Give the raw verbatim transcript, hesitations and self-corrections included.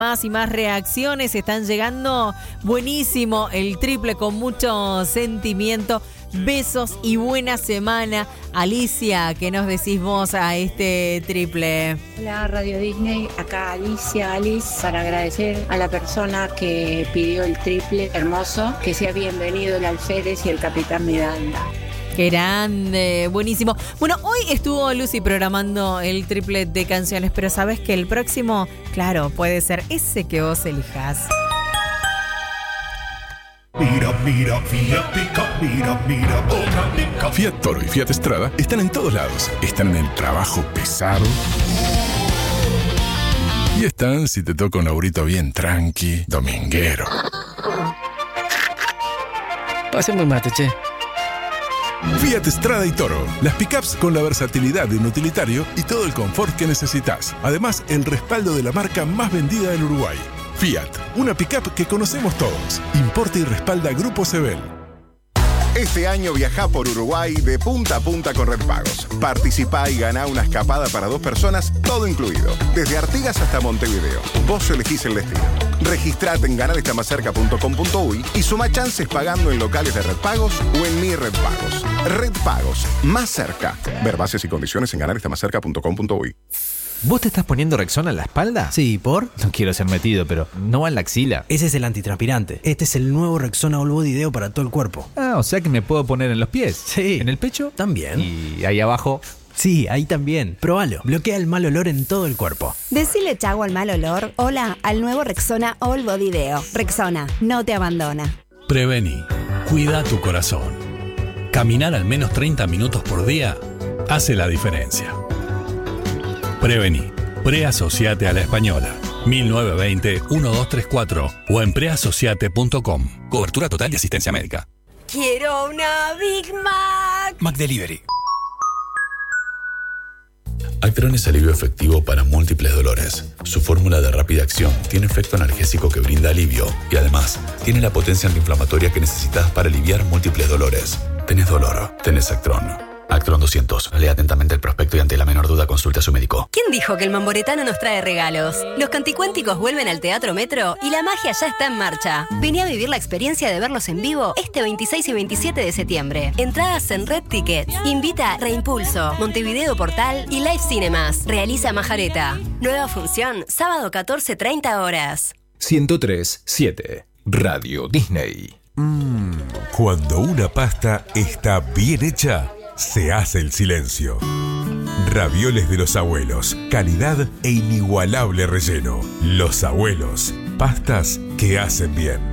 Más y más reacciones están llegando. Buenísimo, el triple con mucho sentimiento. Besos y buena semana. Alicia, ¿qué nos decís vos a este triple? Hola Radio Disney, acá Alicia, Alice, para agradecer a la persona que pidió el triple hermoso, que sea bienvenido el Alférez y el Capitán Miranda. Qué grande, buenísimo. Bueno, hoy estuvo Lucy programando el triple de canciones, pero sabes que el próximo, claro, puede ser ese que vos elijas. Mira, mira, Fiat Pickup, mira, mira, otra Pickup. Fiat Toro y Fiat Strada están en todos lados. Están en el trabajo pesado. Y están si te toca un laburito bien tranqui, dominguero. Pasemos un mate, che. Fiat Strada y Toro, las pickups con la versatilidad de un utilitario y todo el confort que necesitas. Además, el respaldo de la marca más vendida del Uruguay. Fiat, una pickup que conocemos todos. Importa y respalda Grupo Sebel. Este año viajá por Uruguay de punta a punta con Redpagos. Participá y ganá una escapada para dos personas, todo incluido. Desde Artigas hasta Montevideo. Vos elegís el destino. Registrate en ganar está más cerca punto com punto uy y suma chances pagando en locales de Redpagos o en Mi Redpagos. Redpagos, más cerca. Ver bases y condiciones en ganar está más cerca punto com punto uy. ¿Vos te estás poniendo Rexona en la espalda? Sí, ¿por? No quiero ser metido, pero no va en la axila. Ese es el antitranspirante. Este es el nuevo Rexona All Body Deo para todo el cuerpo. Ah, o sea que me puedo poner en los pies. Sí. ¿En el pecho? También. Y ahí abajo. Sí, ahí también. Próbalo. Bloquea el mal olor en todo el cuerpo. Decile chau al mal olor. Hola al nuevo Rexona All Body Deo. Rexona, no te abandona. Prevení. Cuida tu corazón. Caminar al menos treinta minutos por día hace la diferencia. Prevení. Preasociate a la Española. mil novecientos veinte, doce treinta y cuatro o en preasociate punto com. Cobertura total de asistencia médica. Quiero una Big Mac. McDelivery. Actron es alivio efectivo para múltiples dolores. Su fórmula de rápida acción tiene efecto analgésico que brinda alivio y además tiene la potencia antiinflamatoria que necesitas para aliviar múltiples dolores. ¿Tenés dolor? Tenés Actron. Actron doscientos. Lea atentamente el prospecto y ante la menor duda consulte a su médico. ¿Quién dijo que el Mamboretano nos trae regalos? Los Canticuénticos vuelven al Teatro Metro y la magia ya está en marcha. Vení a vivir la experiencia de verlos en vivo este veintiséis y veintisiete de septiembre. Entradas en Red Tickets. Invita Reimpulso, Montevideo Portal y Live Cinemas. Realiza Majareta. Nueva función, sábado catorce treinta horas. ciento tres punto siete Radio Disney. Mmm, cuando una pasta está bien hecha, se hace el silencio. Ravioles de los abuelos, calidad e inigualable relleno. Los abuelos, pastas que hacen bien.